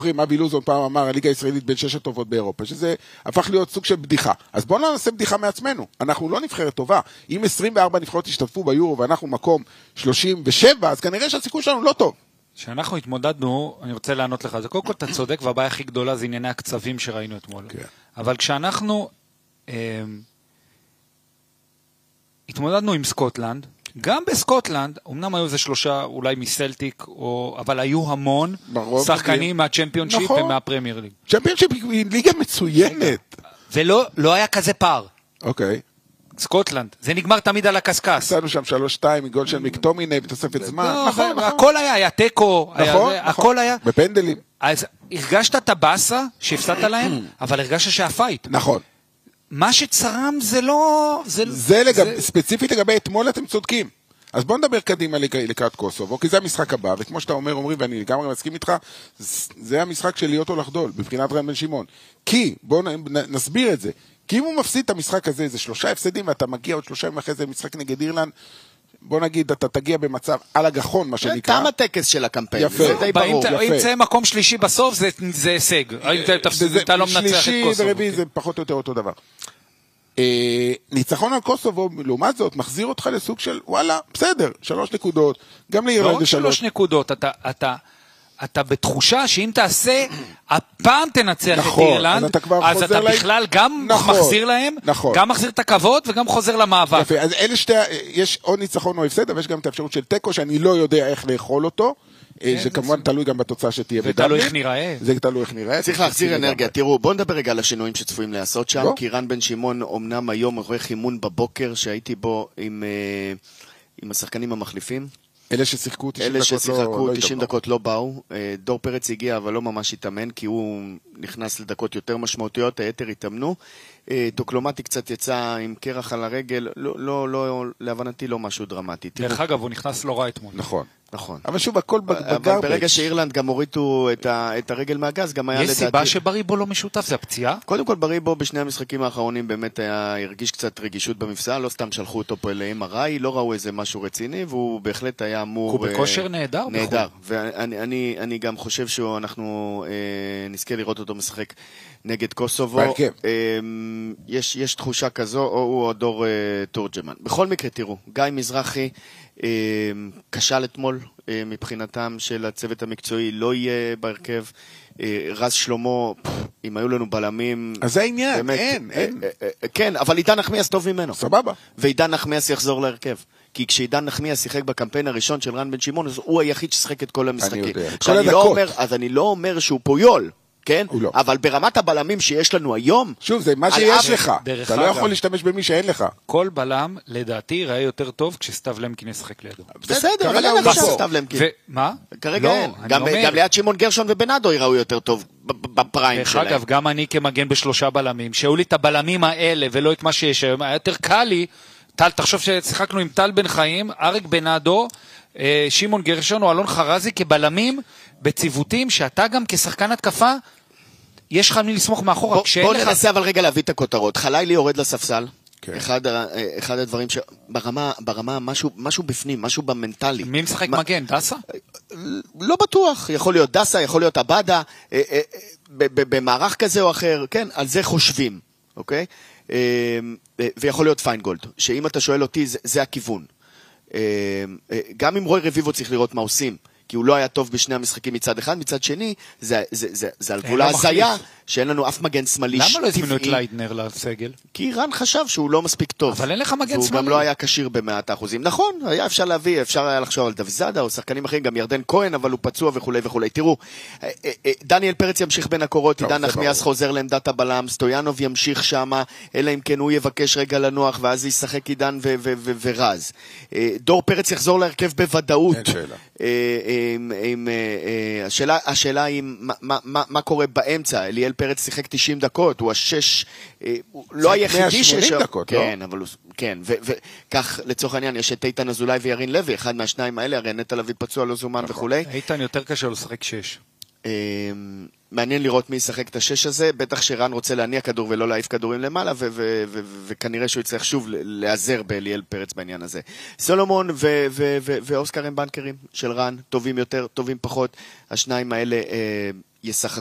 אבי לוזון פעם אמר, הליגה הישראלית בין 6 הטובות באירופה, שזה הפך להיות סוג של בדיחה. אז בואו נעשה בדיחה מעצמנו. אנחנו לא נבחרת טובה. אם 24 נבחרות השתתפו ביורו ואנחנו מקום 37, אז כנראה שהסיכוי שלנו לא טוב. כשאנחנו התמודדנו, אני רוצה לענות לך, זה קודם כל אתה צודק, והבעיה הכי גדולה זה ענייני הקצבים שראינו אתמול. כן. אבל כשאנחנו התמודדנו עם סקוטלנד, גם בסקוטלנד, אמנם היו איזה 3 אולי מסלטיק, אבל היו המון שחקנים מהצ'מפיונשיפ נכון. ומהפרמייר ליג. צ'מפיונשיפ היא ליגה מצוינת. ולא היה כזה פער. אוקיי. סקוטלנד, זה נגמר תמיד על הקסקס. עשינו שם 3-2 מגול של מקטומיני בתוספת זמן. נכון. הכל היה טקו, הכל היה. בפנדלים. אז הרגשת את הבאסה שהפסדת להם, אבל הרגשת שהפייט. נכון. מה שצרם זה לא... ספציפית לגבי אתמול אתם צודקים. אז בוא נדבר קדימה לקראת קוסובו, כי זה המשחק הבא, וכמו שאתה אומרים, ואני לגמרי מסכים איתך, זה המשחק של להיות או לחדול, בבחינת רן בן שמעון. כי, בוא נסביר את זה, כי אם הוא מפסיד את המשחק הזה, זה 3 הפסדים, ואתה מגיע עוד 3 ימים אחרי זה משחק נגד אירלנד, בוא נגיד, אתה תגיע במצב על הגחון, מה שנקרא. תם הטקס של הקמפיין, יפה. זה די ברור. אם זה מקום שלישי בסוף, זה הישג. אתה לא מנצח את שלישי קוסובו. ורביעי זה פחות או יותר אותו דבר. ניצחון על קוסובו, לעומת זאת, מחזיר אותך לסוג של, וואלה, בסדר, 3 נקודות, גם לאירלנד לא 3 נקודות, אתה בתחושה שאם תעשה, הפעם תנצח את אירלנד, אז אתה בכלל גם מחזיר להם, גם מחזיר את הכבוד וגם חוזר למאבק. יפה, אז אלה יש עוד ניצחון או הפסד, אבל יש גם את האפשרות של טקו, שאני לא יודע איך לאכול אותו, שכמובן תלוי גם בתוצאה שתהיה בדבלי. ותלוי איך נראה. זה תלוי איך נראה. צריך להחזיר אנרגיה. תראו, בואו נדבר רגע על השינויים שצפויים לעשות שם, כי רן בן שמעון אומנם היום עורך אימון בבוקר שהייתי בו עם השחקנים המחליפים. אלה ששיחקו 90 דקות לא באו. דור פרץ הגיע אבל לא ממש התאמן, כי הוא נכנס לדקות יותר משמעותיות, היתר התאמנו. דוקלומטי קצת יצא עם קרח על הרגל, לא, להבנתי לא משהו דרמטי. דרך אגב, הוא נכנס לא רע אתמול. נכון. אבל שוב, הכל בגרבג'. ברגע שאירלנד גם הורידו את הרגל מהגז, גם היה לדעתי... יש סיבה שבריבו לא משותף, זה הפציעה? קודם כל, בריבו בשני המשחקים האחרונים באמת הרגיש קצת רגישות במפסע, לא סתם שלחו אותו פה ל-MRI, לא ראו איזה משהו רציני, והוא בהחלט היה אמור... הוא בכושר נהדר. נהדר, ואני גם חושב שאנחנו נזכה לראות אותו משחק נגד קוסובו. יש תחושה כזו, או דור תורג'מן. בכל מקרה, תראו, גיא מזרחי כשל אתמול מבחינתם של הצוות המקצועי, לא יהיה בהרכב. רז שלמה, אם היו לנו בלמים... אז זה העניין, אין. כן, אבל עידן נחמיאס טוב ממנו. סבבה. ועידן נחמיאס יחזור להרכב. כי כשעידן נחמיאס שיחק בקמפיין הראשון של רן בן שמעון, אז הוא היחיד ששחק את כל המשחקים. אז אני לא אומר שהוא פויול. כן? אבל ברמת הבלמים שיש לנו היום... שוב, זה מה שיש לך. אתה לא יכול להשתמש במי שאין לך. כל בלם, לדעתי, ראה יותר טוב כשסטב למקין ישחק לידו. בסדר, אבל אין לך סטב למקין. מה? כרגע אין. גם ליד שמעון גרשון ובנאדו יראו יותר טוב בפריים שלהם. דרך אגב, גם אני כמגן ב3 בלמים, שהיו לי את הבלמים האלה ולא את מה שיש היום, היה יותר קל לי. תחשוב ששיחקנו עם טל בן חיים, אריק בנאדו, שמעון גרשון או אלון חרזי כבלמים בציוותים שאתה גם כשחקן התקפה יש לך מי לסמוך מאחורה. בוא ננסה אבל רגע להביא את הכותרות. חלילי יורד לספסל, אחד הדברים שברמה משהו בפנים, משהו במנטלי. מי משחק מגן? דסה? לא בטוח, יכול להיות דסה, יכול להיות הבאדה, במערך כזה או אחר, כן, על זה חושבים, אוקיי? ויכול להיות פיינגולד, שאם אתה שואל אותי זה הכיוון. גם אם רוי רביבו צריך לראות מה עושים, כי הוא לא היה טוב בשני המשחקים מצד אחד, מצד שני, זה על גבול ההזיה, שאין לנו אף מגן שמאלי טבעי. למה לא הזמינו את ליידנר לסגל? כי רן חשב שהוא לא מספיק טוב. אבל אין לך מגן שמאלי. והוא גם לא היה קשיר ב100%. נכון, היה אפשר להביא, אפשר היה לחשוב על דויזאדה, או שחקנים אחרים, גם ירדן כהן, אבל הוא פצוע וכו' וכו'. תראו, דניאל פרץ ימשיך בין הקורות, עידן נחמיאס חוזר לעמדת הבלם, סטויאנוב ימשיך שמה, אלא אם כן הוא יבקש רגע לנוח, ואז ישחק עידן ורז. דור פרץ יחזור להרכב בוודאות. השאלה היא מה קורה באמצע. אליאל פרץ שיחק 90 דקות, הוא השש, לא היחידי שיש... כן, אבל הוא... כן, וכך לצורך העניין יש את איתן אזולאי וירין לוי, אחד מהשניים האלה, הרי נטע לביא פצוע לא זומן וכולי. איתן יותר קשה לשחק 6. מעניין לראות מי ישחק את השש הזה, בטח שרן רוצה להניע כדור ולא להעיף כדורים למעלה, וכנראה שהוא יצטרך שוב להיעזר באליאל פרץ בעניין הזה. סולומון ואוסקר הם בנקרים של רן, טובים יותר, טובים פחות, השניים האלה ישחקו